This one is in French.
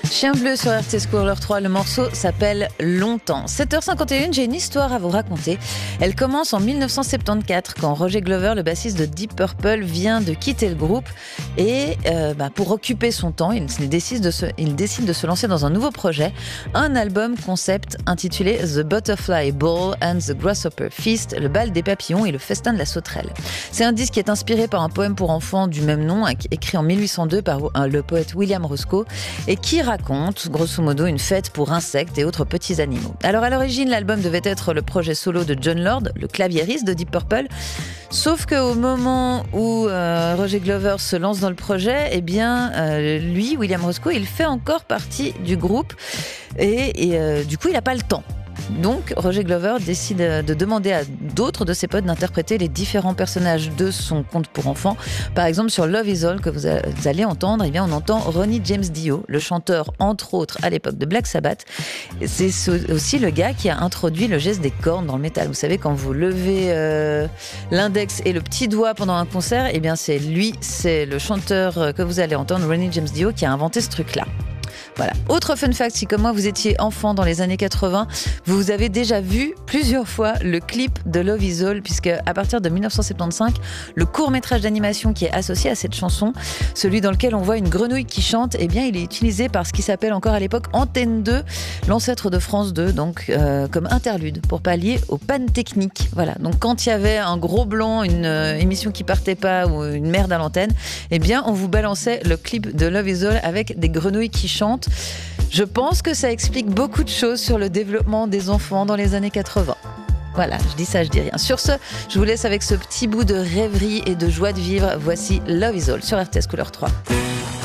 Chien bleu sur RTS Couleur 3, le morceau s'appelle Longtemps. 7h51, j'ai une histoire à vous raconter. Elle commence en 1974 quand Roger Glover, le bassiste de Deep Purple, vient de quitter le groupe et pour occuper son temps, il décide de se lancer dans un nouveau projet, un album concept intitulé The Butterfly Ball and the Grasshopper Feast, le bal des papillons et le festin de la sauterelle. C'est un disque qui est inspiré par un poème pour enfants du même nom, écrit en 1802 par le poète William Roscoe et qui raconte, grosso modo, une fête pour insectes et autres petits animaux. Alors à l'origine, l'album devait être le projet solo de Jon Lord, le claviériste de Deep Purple, sauf qu'au moment où Roger Glover se lance dans le projet, lui, William Roscoe, il fait encore partie du groupe et du coup, il n'a pas le temps. Donc, Roger Glover décide de demander à d'autres de ses potes d'interpréter les différents personnages de son conte pour enfants. Par exemple, sur Love Is All, que vous allez entendre, on entend Ronnie James Dio, le chanteur, entre autres, à l'époque de Black Sabbath. C'est aussi le gars qui a introduit le geste des cornes dans le métal. Vous savez, quand vous levez l'index et le petit doigt pendant un concert, c'est le chanteur que vous allez entendre, Ronnie James Dio, qui a inventé ce truc-là. Voilà. Autre fun fact, si comme moi vous étiez enfant dans les années 80, vous avez déjà vu plusieurs fois le clip de Love Is All, puisque à partir de 1975, le court-métrage d'animation qui est associé à cette chanson, celui dans lequel on voit une grenouille qui chante, il est utilisé par ce qui s'appelle encore à l'époque Antenne 2, l'ancêtre de France 2, donc comme interlude pour pallier aux pannes techniques. Voilà. Donc quand il y avait un gros blanc, une émission qui partait pas ou une merde à l'antenne, on vous balançait le clip de Love Is All avec des grenouilles qui chantent. Je pense que ça explique beaucoup de choses sur le développement des enfants dans les années 80. Voilà, je dis ça, je dis rien. Sur ce, je vous laisse avec ce petit bout de rêverie et de joie de vivre. Voici Love Is All sur RTS Couleur 3.